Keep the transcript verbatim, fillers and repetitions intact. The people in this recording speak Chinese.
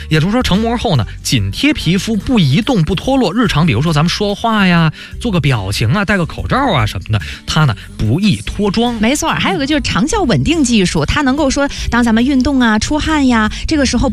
也就是说成膜后呢，紧贴皮肤，不移动不脱落，日常比如说咱们说话呀，做个表情啊，戴个口罩啊什么的，它呢不易脱妆。 没错，还有个就是长效稳定技术，它能够说当咱们运动啊出汗呀，这个时候